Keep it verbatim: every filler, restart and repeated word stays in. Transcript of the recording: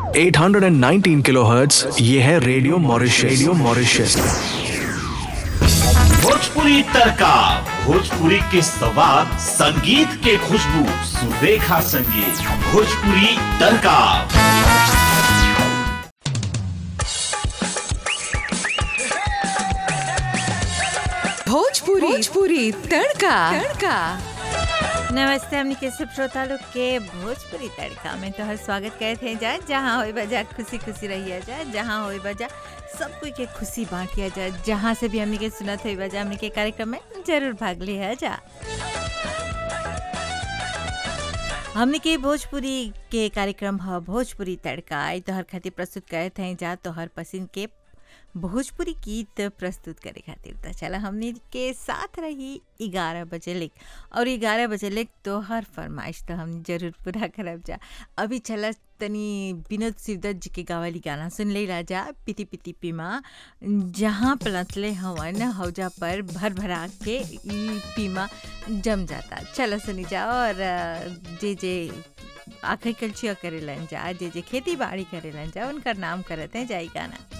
आठ सौ उन्नीस किलोहर्ट्ज, ये है radio Mauritius. Radio Mauritius. Bhojpuri तड़का, भोजपुरी के सवाद, संगीत के खुशबू, सुरेखा संगीत, भोजपुरी तड़का। भोजपुरी भोजपुरी तड़का तड़का। नमस्ते हमनी के सब श्रोता लोग के भोजपुरी तड़का में तो हर स्वागत करते हैं जा। जहाँ होई बजा खुशी खुशी रहिया जा, जहाँ होई बजा सब कोई के खुशी बांटिया जा। जहाँ से भी हमनी के सुनत होई बजा हमनी के कार्यक्रम में जरूर भाग लिया जा। हमनी के भोजपुरी के कार्यक्रम ह भोजपुरी तड़का। आई तो हर खातिर प्रस्तुत करते हैं जा तो हर पसंद के भोजपुरी गीत प्रस्तुत करे खातिर। तो चला हमने के साथ रही ग्यारह बजे लेक और ग्यारह बजे लेक तो हर फरमाइश तो हम जरूर पूरा करब जा। अभी चला तनी विनोद शिवदत्त जी के गावली गाना सुन ले राजा पिति पिति पीमा, जहाँ पलटले हवन हौजा पर भर भरा के ई पीमा जम जाता। चलो सुनी जा। और जे जे आखिर कल्चिया करे लन जा, जे जे खेती बाड़ी करे लन जा, उनका नाम करते हैं जाई गाना।